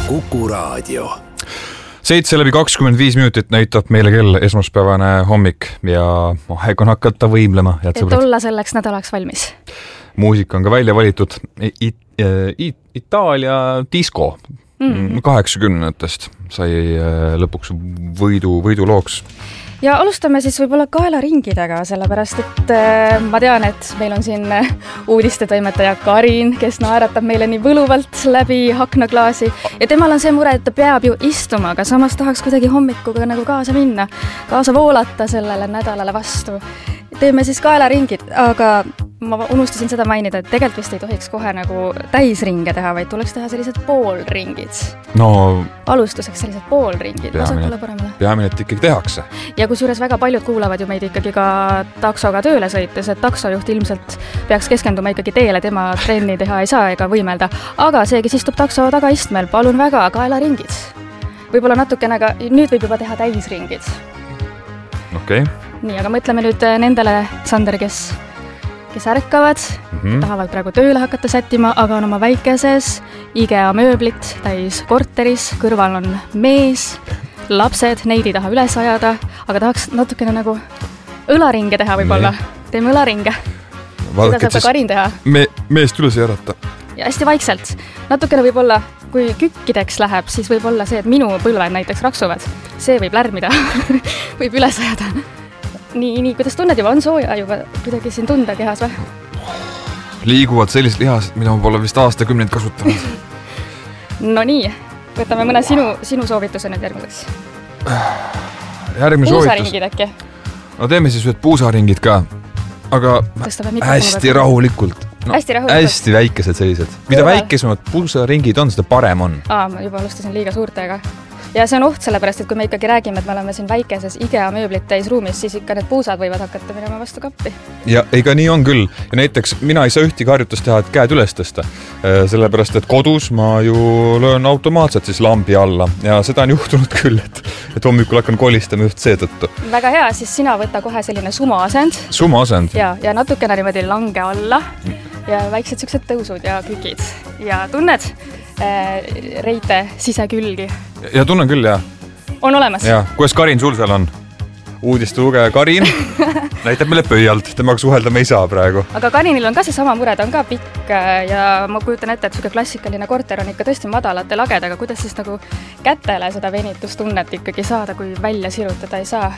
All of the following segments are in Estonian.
Kuku Raadio. 7:25 näitab meile kell esmaspäevane hommik ja aeg on hakata võimlema. Et olla selleks nädalaks valmis. Muusika on ka välja valitud. Itaalia disko 80-test sai lõpuks võidulooks. Ja alustame siis võib-olla kaelaringidega, sellepärast et ma tean, et meil on siin uudistetoimetaja Karin, kes naeratab meile nii võluvalt läbi aknaklaasi ja temal on see mure, et ta peab ju istuma, aga samas tahaks kuidagi hommikuga nagu kaasa minna, kaasa voolata sellele nädalale vastu. Teeme siis kaelaringid, aga ma unustasin seda mainida, et tegelikult vist ei tohiks kohe nagu täisringe teha, vaid tuleks teha sellised poolringid. No, alustuseks sellised poolringid, vasakule paremale. Peamine, et ikkagi tehakse. Ja kusjuures väga paljud kuulavad ju meid ikkagi ka taksoga tööle sõites, et taksojuht ilmselt peaks keskenduma ikkagi teele, tema trenni teha ei saa ega võimelda. Aga see, kes istub takso tagaistmel, palun väga, kaelaringid. Võib-olla natukene, aga nüüd võib juba teha täisringid. Okei. Nii, aga mõtleme nüüd nendele, Sander, kes ärkavad, tahavad praegu tööle hakata sättima, aga on oma väikeses IKEA mööblit täis korteris, kõrval on mees, lapsed, neid ei taha üles ajada, aga tahaks natukene nagu õlaringe teha võib-olla. Teeme õlaringe. Seda saab ka Karin teha. Meest üles ei ärata. Ja hästi vaikselt. Natukene võib-olla, kui kükkideks läheb, siis võib olla see, et minu põlved näiteks raksuvad. See võib lärmida, võib üles ajada. Nii, kuidas tunned juba? On sooja juba kuidagi siin tunda kehas või? Liiguvad sellised lihased, mida ma pole vist aastakümneid kasutanud. No nii, võtame mõne sinu soovituse nüüd järgmiseks. Puusaringid äkki? No teeme siis ühed puusaringid ka, aga hästi rahulikult. No, hästi väikesed sellised. Mida väikesemad puusaringid on, seda parem on. Ma juba alustasin liiga suurtega. Ja see on oht sellepärast, et kui me ikkagi räägime, et me oleme siin väikeses IKEA mööblit täis ruumis, siis ikka need puusad võivad hakata minema vastu kappi. Ja ega nii on küll. Ja näiteks mina ei saa ühtegi harjutust teha, et käed üles tõsta. Sellepärast, et kodus ma ju löön automaatselt siis lambi alla. Ja seda on juhtunud küll, et hommikul hakkan kolistama just seetõttu. Väga hea, siis sina võta kohe selline sumoasend. Sumoasend? Ja natukene niimoodi lange alla ja väiksed süksed tõusud ja kükid. Ja tunned reite sisekülgi. Ja tunnen küll, jah. On olemas. Ja, kuidas Karin sul seal on? Uudiste lugeja Karin näitab meile pöialt, temaga suhelda me ei saa praegu. Aga Karinil on ka see sama mure, ta on ka pikk ja ma kujutan ette, et selline klassikaline korter on ikka tõesti madalate lagedega. Kuidas siis nagu kätele seda venitustunnet ikkagi saada, kui välja sirutada ei saa?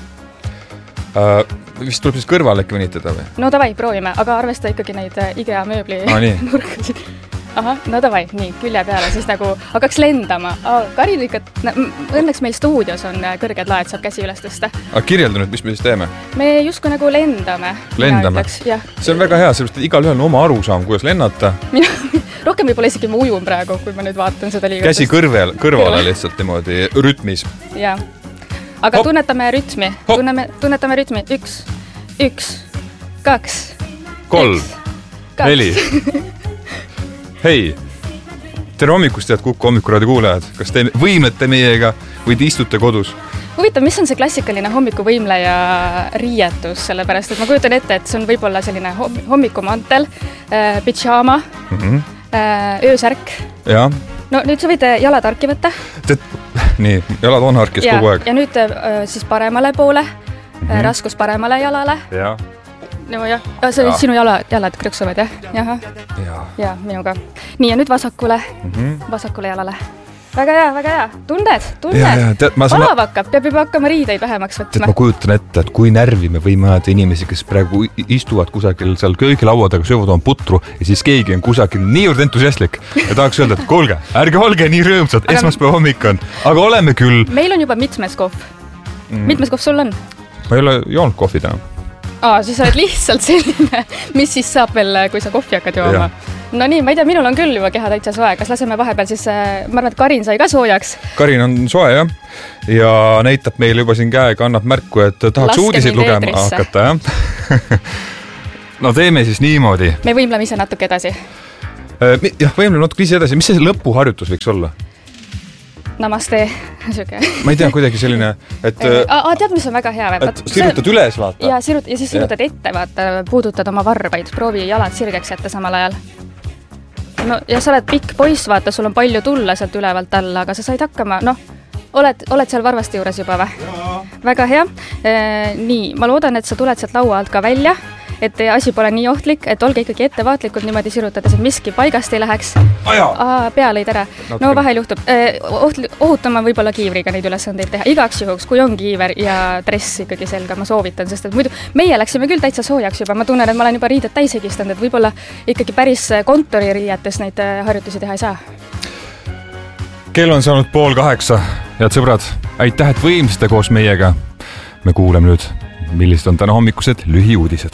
Vist tuleb siis kõrval äkki venitada või? No davai, proovime, aga arvesta ikkagi neid IKEA mööbli nurkasid. Aha, no davai, nii, külje peale, siis nagu hakkaks lendama. Karin ikka, õnneks meil stuudios on kõrged laed, saab käsi üles tõsta. Aga kirjelda nüüd, mis me siis teeme? Me justkui nagu lendame. Lendame? See on väga hea, sellepärast, et igal ühel on oma arusaam, kuidas lennata. Rohkem võib-olla isegi ma ujun praegu, kui ma nüüd vaatan seda liigutust. Käsi kõrvale lihtsalt niimoodi rütmis. Jaa. Aga tunnetame rütmi. Tunnetame rütmi. 1, 2, 3, 4. Hei, tere hommikust, head Kuku hommikuraadio kuulajad. Kas te võimlete meiega või te istute kodus? Huvitav, mis on see klassikaline hommikuvõimleja riietus, sellepärast, et ma kujutan ette, et see on võib-olla selline hommikumantel, pidžaama, öösärk. Ja. No nüüd sa võid jalad harki võtta. Nii, jalad on harkis kogu aeg. Ja nüüd siis paremale poole, raskus paremale jalale. Ja. No jah, sinu jalad krõksuvad, jah? Ja, minuga. Nii, ja nüüd vasakule jalale. Väga hea. Tunned. Alav hakkab, peab juba hakkama riideid vähemaks võtma. Ma kujutan ette, et kui närvi me võime ajada inimesi, kes praegu istuvad kusagil seal köögilauadega, söövad oma putru ja siis keegi on kusagil niivõrd entusiastlik ja tahaks öelda, et kuulge, ärge olge nii rõõmsad, esmaspäeva hommik on. Aga oleme küll. Meil on juba mitmes kohv. Mitmes kohv sul on? Ma ei ole joonud kohvi täna. Siis oled lihtsalt selline, mis siis saab veel, kui sa kohvi hakkad jooma. No nii, ma ei tea, minul on küll juba keha täitsa soe. Kas laseme vahepeal siis, ma arvan, et Karin sai ka soojaks. Karin on soe, jah. Ja näitab meile juba siin käega, annab märku, et tahaks uudiseid lugema hakata, jah. No teeme siis niimoodi. Me võimleme ise natuke edasi. Jah, võimleme natuke ise edasi. Mis see lõpuharjutus võiks olla? Namaste. Ma ei tea, kuidagi selline, et... Tead, mis on väga hea? Et sirutad üles, vaata. Ja siis sirutad ette, vaata, puudutad oma varbaid. Proovi jalad sirgeks jätta samal ajal. no ja sa oled pikk poiss, vaata, sul on palju tulla sealt ülevalt alla, aga sa said hakkama, oled seal Varvaste juures juba või? Väga hea. Nii, ma loodan, et sa tuled sealt laua alt ka välja, et asi pole nii ohtlik, et olge ikkagi ettevaatlikud niimoodi sirutades, et miski paigast ei läheks. Pea lõid ära. No vahel juhtub. Ohutama võib-olla kiivriga neid ülesandeid teha. Igaks juhuks, kui on kiiver ja dress ikkagi selga, ma soovitan, sest et muidu meie läksime küll täitsa soojaks juba. Ma tunnen, et ma olen juba riided täis egistanud, et võib-olla ikkagi päris kontoririietes neid harjutusi teha ei saa. Kell on saanud 7:30, head sõbrad, aitäh, et võimsite koos meiega. Me kuuleme nüüd, millised on täna hommikused lühiuudised.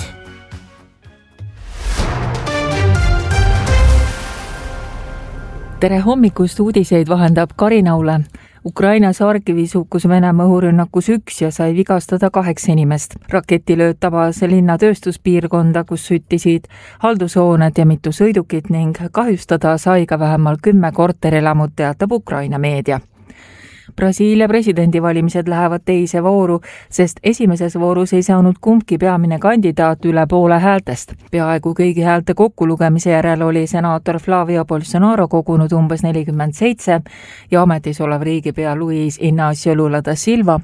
Tere hommikust, uudiseid vahendab Karin Aule. Ukrainas Harkivis hukkus Venemaa õhurünnakus 1 ja sai vigastada 8 inimest. Raketilööt tabas linna tööstuspiirkonda, kus süttisid haldushooned ja mitu sõidukit ning kahjustada sai ka vähemalt 10 korterelamut, teatab Ukraina meedia. Brasiilia presidendivalimised lähevad teise vooru, sest esimeses voorus ei saanud kumbki peamine kandidaat üle poole häältest. Peaaegu kõigi häälte kokkulugemise järel oli senaator Flavio Bolsonaro kogunud umbes 47 ja ametis olev riigipea Luis Inácio Lula da Silva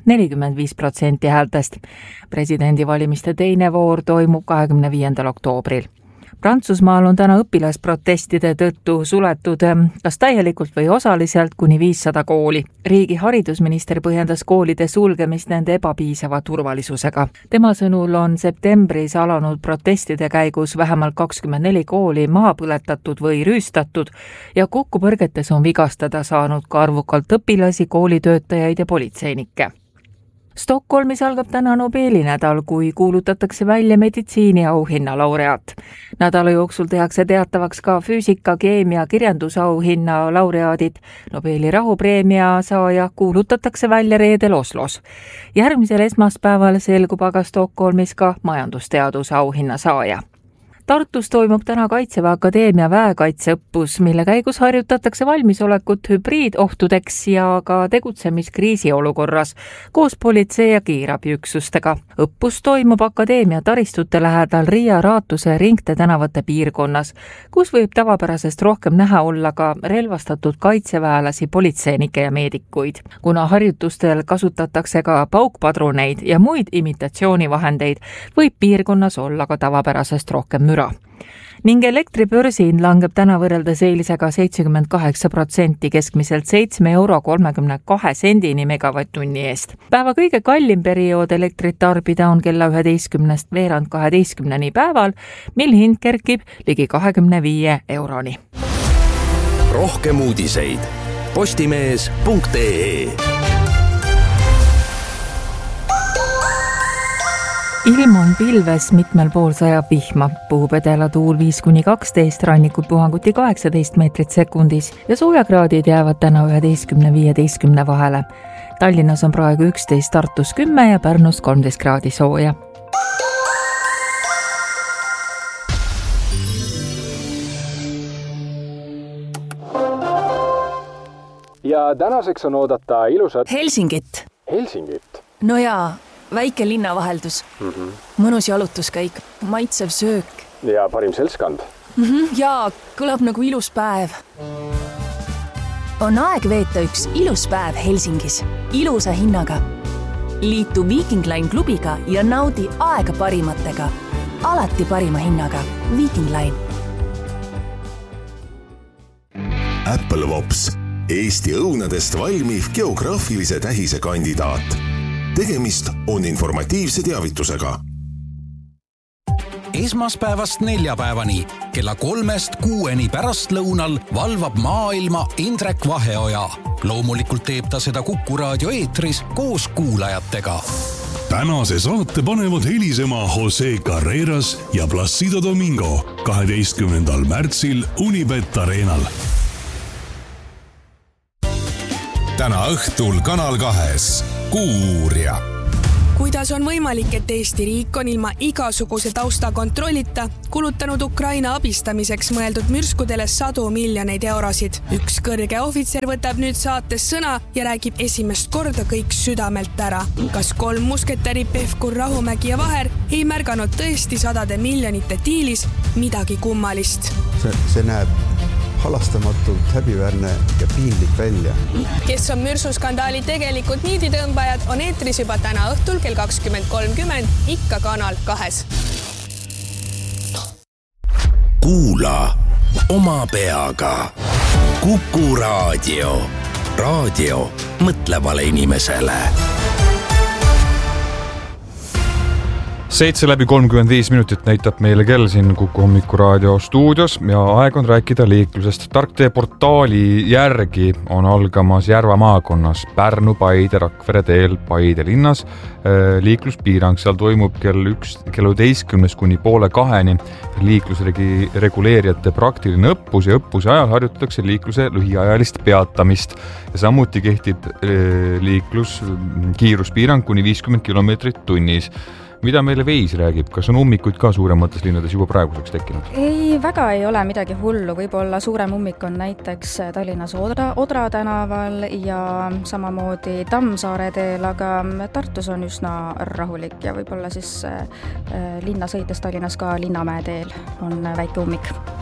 45% häältest. Presidendivalimiste teine voor toimub 25. oktoobril. Prantsusmaal on täna õpilasprotestide tõttu suletud kas täielikult või osaliselt kuni 500 kooli. Riigi haridusminister põhjendas koolide sulgemist nende ebapiisava turvalisusega. Tema sõnul on septembris alanud protestide käigus vähemalt 24 kooli maha põletatud või rüüstatud ja kokkupõrgetes on vigastada saanud ka arvukalt õpilasi, koolitöötajaid ja politseinikke. Stockholmis algab täna Nobeli nädal, kui kuulutatakse välja meditsiiniauhinna laureaat. Nädala jooksul tehakse teatavaks ka füüsika, keemia, kirjandusauhinna laureaadid. Nobeli rahupreemia saaja kuulutatakse välja reedel Oslos. Järgmisel esmaspäeval selgub aga Stockholmis ka majandusteaduse auhinna saaja. Tartus toimub täna Kaitseväe Akadeemia väekaitseõppus, mille käigus harjutatakse valmisolekut hübriidohtudeks ja ka tegutsemiskriisi olukorras koos politsei ja kiirabiüksustega. Õppus toimub Akadeemia taristute lähedal Riia, Raatuse, Ringte tänavate piirkonnas, kus võib tavapärasest rohkem näha olla ka relvastatud kaitseväelasi, politseinikke ja meedikuid. Kuna harjutustel kasutatakse ka paukpadruneid ja muid imitatsioonivahendeid, võib piirkonnas olla ka tavapärasest rohkem müra. Ning elektribörsiin langeb täna võrreldes eilisega 78%, keskmiselt €7.32 megavatt-tunni eest. Päeva kõige kallim periood elektrit tarbida on kella 11 veerand 12 päeval, mil hind kerkib ligi 25 €. Rohkem uudiseid postimees.ee. Ilm on pilves, mitmel pool sajab vihma, puhub edela tuul 5-12, rannikul puhanguti 18 meetrit sekundis ja soojakraadid jäävad täna 11-15 vahele. Tallinnas on praegu 11, Tartus 10 ja Pärnus 13 kraadi sooja. Ja tänaseks on oodata ilusat Helsingit. No jaa, väike linnavaheldus. Mõnus jalutuskäik, maitsev söök. Ja parim seltskond. Jaa, kõlab nagu ilus päev. On aeg veeta üks ilus päev Helsingis. Ilusa hinnaga. Liitu Viking Line klubiga ja naudi aega parimatega. Alati parima hinnaga. Viking Line. Apple Vops. Eesti õunadest valmiv geograafilise tähise kandidaat. Tegemist on informatiivse teavitusega. Esmaspäevast neljapäevani kella 3-6 pärastlõunal valvab maailma Indrek Vaheoja. Loomulikult teeb ta seda Kuku raadio eetris koos kuulajatega. Tänase saate panevad helisema Jose Carreras ja Placido Domingo 12. märtsil Unibet Arenal. Täna õhtul Kanal 2 Kuuuurija. Kuidas on võimalik, et Eesti riik on ilma igasuguse taustakontrollita kulutanud Ukraina abistamiseks mõeldud mürskudele 100 miljoneid eurosid? Üks kõrge ohvitser võtab nüüd saates sõna ja räägib esimest korda kõik südamelt ära. Kas 3 musketäri Pevkur, Rahumägi ja Vaher ei märganud tõesti 100 miljonite diilis midagi kummalist? See näeb halastamatult häbiväärne ja piinlik välja. Kes on mürsuskandaali tegelikult niiditõmbajad, on eetris juba täna õhtul kell 20.30 ikka Kanal 2. Kuula oma peaga. Kuku raadio. Raadio mõtlevale inimesele. 7:35 näitab meile kell siin Kuku hommikuraadio stuudios ja aeg on rääkida liiklusest. Tarktee portaali järgi on algamas Järva maakonnas Pärnu, Paide, Rakvere teel Paide linnas liikluspiirang. Seal toimub kell 11 kuni poole 2 liiklusreguleerijate praktiline õppus ja õppuse ajal harjutatakse liikluse lühiajalist peatamist. Ja samuti kehtib kiiruspiirang kuni 50 km tunnis. Mida meile Veis räägib? Kas on ummikuid ka suuremates linnades juba praeguseks tekkinud? Ei, väga ei ole midagi hullu. Võib-olla suurem ummik on näiteks Tallinnas Odra tänaval ja samamoodi Tammsaare teel, aga Tartus on üsna rahulik ja võib-olla siis linna sõites Tallinnas ka Linnamäe teel on väike ummik.